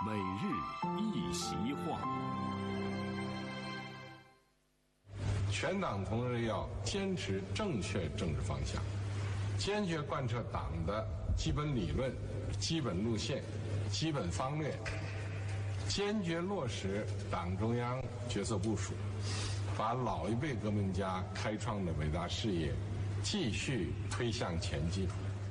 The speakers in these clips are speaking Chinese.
每日一席话。 全党同志要坚持正确政治方向，坚决贯彻党的基本理论、基本路线、基本方略，坚决落实党中央决策部署，把老一辈革命家开创的伟大事业继续推向前进。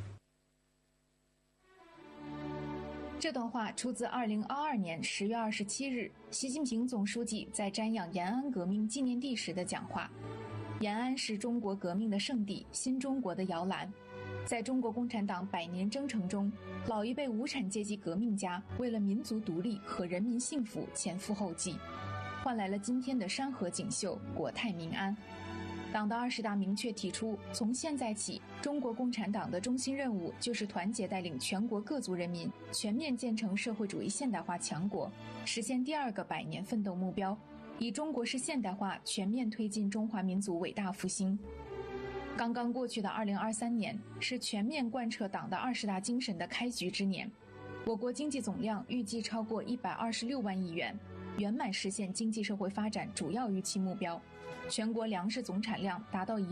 这段话出自2022年10月27日，习近平总书记在瞻仰延安革命纪念地时的讲话。延安是中国革命的圣地，新中国的摇篮。在中国共产党100年征程中，老一辈无产阶级革命家为了民族独立和人民幸福前赴后继，换来了今天的山河锦绣、国泰民安。党的20大明确提出，从现在起，中国共产党的中心任务就是团结带领全国各族人民全面建成社会主义现代化强国，实现第2个100年奋斗目标，以中国式现代化全面推进中华民族伟大复兴。刚刚过去的2023年是全面贯彻党的20大精神的开局之年，我国经济总量预计超过126万亿元，圆满实现经济社会发展主要预期目标。全国粮食总产量达到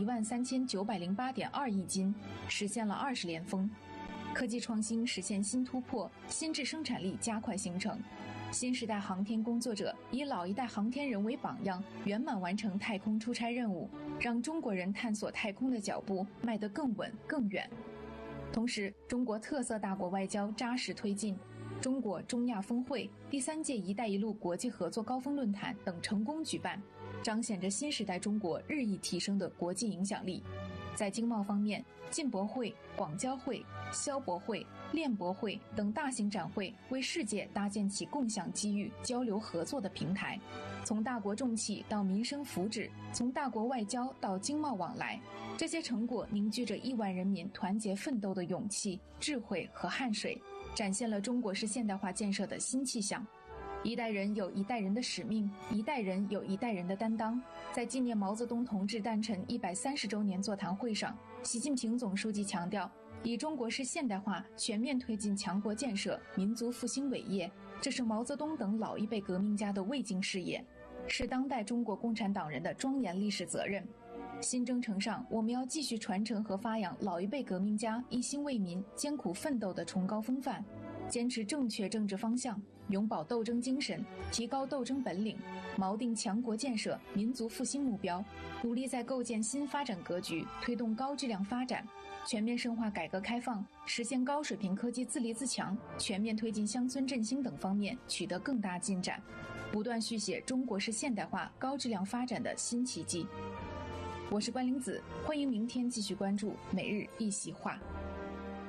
13908.2亿斤，实现了20连丰。科技创新实现新突破，新质生产力加快形成。新时代航天工作者以老一代航天人为榜样，圆满完成太空出差任务，让中国人探索太空的脚步迈得更稳更远。同时，中国特色大国外交扎实推进，中国中亚峰会、第3届“一带一路”国际合作高峰论坛等成功举办，彰显着新时代中国日益提升的国际影响力。在经贸方面，进博会、广交会、消博会、链博会等大型展会为世界搭建起共享机遇、交流合作的平台。从大国重器到民生福祉，从大国外交到经贸往来，这些成果凝聚着亿万人民团结奋斗的勇气、智慧和汗水，展现了中国式现代化建设的新气象。一代人有一代人的使命，一代人有一代人的担当。在纪念毛泽东同志诞辰130周年座谈会上，习近平总书记强调，以中国式现代化全面推进强国建设、民族复兴伟业，这是毛泽东等老一辈革命家的未竟事业，是当代中国共产党人的庄严历史责任。新征程上，我们要继续传承和发扬老一辈革命家一心为民、艰苦奋斗的崇高风范，坚持正确政治方向，永葆斗争精神，提高斗争本领，锚定强国建设、民族复兴目标，努力在构建新发展格局、推动高质量发展，全面深化改革开放，实现高水平科技自立自强，全面推进乡村振兴等方面取得更大进展，不断续写中国式现代化高质量发展的新奇迹。我是关凌子，欢迎明天继续关注每日一席话。